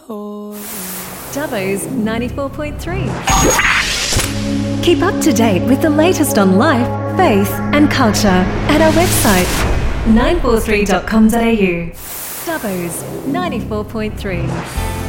Dubbo's 94.3. Keep up to date with the latest on life, faith and culture at our website 943.com.au. Dubbo's 94.3.